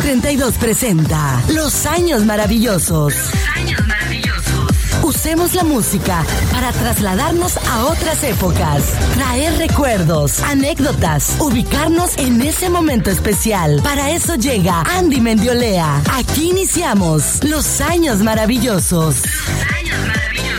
32 presenta Los Años Maravillosos. Los Años Maravillosos. Usemos la música para trasladarnos a otras épocas, traer recuerdos, anécdotas, ubicarnos en ese momento especial. Para eso llega Andy Mendiolea. Aquí iniciamos Los Años Maravillosos. Los Años Maravillosos.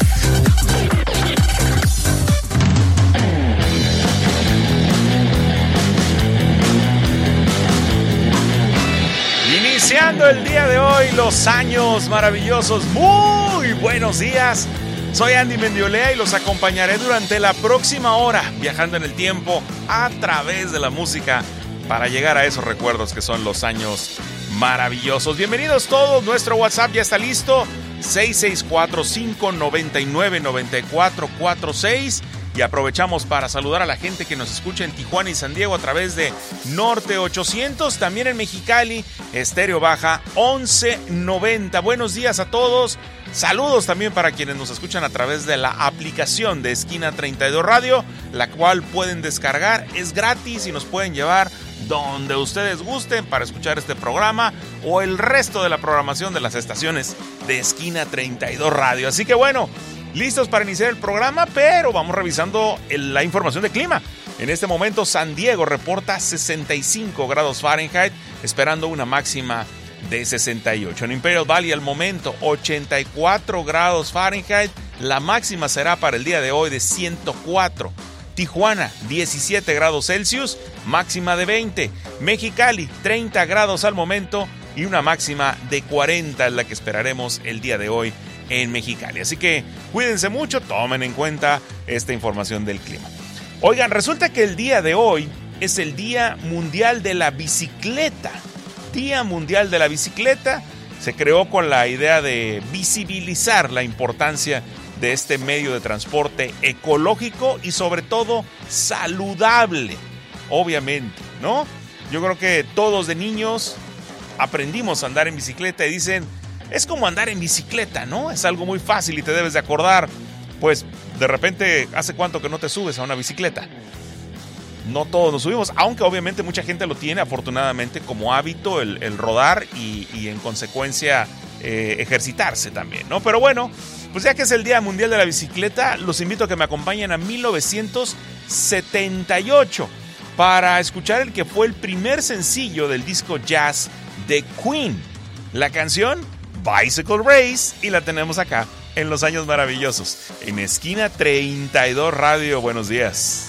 Iniciando el día de hoy, Los Años Maravillosos. Muy buenos días. Soy Andy Mendiolea y los acompañaré durante la próxima hora, viajando en el tiempo a través de la música para llegar a esos recuerdos que son los años maravillosos. Bienvenidos todos, nuestro WhatsApp ya está listo, 664-599-9446. Y aprovechamos para saludar a la gente que nos escucha en Tijuana y San Diego a través de Norte 800, también en Mexicali, Estéreo Baja 1190. Buenos días a todos. Saludos también para quienes nos escuchan a través de la aplicación de Esquina 32 Radio, la cual pueden descargar, es gratis y nos pueden llevar donde ustedes gusten para escuchar este programa o el resto de la programación de las estaciones de Esquina 32 Radio. Así que bueno, listos para iniciar el programa, pero vamos revisando la información de clima. En este momento San Diego reporta 65 grados Fahrenheit, esperando una máxima de 68. En Imperial Valley al momento 84 grados Fahrenheit, la máxima será para el día de hoy de 104. Tijuana 17 grados Celsius, máxima de 20. Mexicali 30 grados al momento y una máxima de 40 es la que esperaremos el día de hoy en Mexicali. Así que cuídense mucho, tomen en cuenta esta información del clima. Oigan, resulta que el día de hoy es el Día Mundial de la Bicicleta. Día Mundial de la Bicicleta se creó con la idea de visibilizar la importancia de este medio de transporte ecológico y sobre todo saludable, obviamente, ¿no? Yo creo que todos de niños aprendimos a andar en bicicleta y dicen, es como andar en bicicleta, ¿no? Es algo muy fácil y te debes de acordar. Pues de repente, ¿hace cuánto que no te subes a una bicicleta? No todos nos subimos, aunque obviamente mucha gente lo tiene afortunadamente como hábito el rodar y en consecuencia ejercitarse también, ¿no? Pero bueno, pues ya que es el Día Mundial de la Bicicleta, los invito a que me acompañen a 1978 para escuchar el que fue el primer sencillo del disco jazz de Queen. La canción Bicycle Race, y la tenemos acá en Los Años Maravillosos en Esquina 32 Radio. Buenos días.